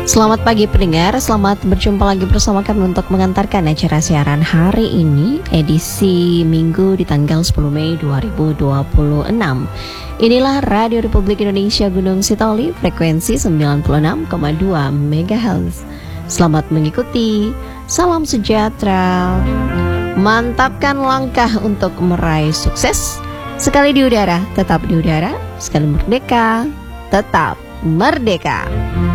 Selamat pagi pendengar, selamat berjumpa lagi bersama kami untuk mengantarkan acara siaran hari ini, edisi Minggu di tanggal 10 Mei 2026. Inilah Radio Republik Indonesia Gunung Sitoli, frekuensi 96,2 MHz. Selamat mengikuti, salam sejahtera. Mantapkan langkah untuk meraih sukses. Sekali di udara, tetap di udara. Sekali merdeka, tetap merdeka.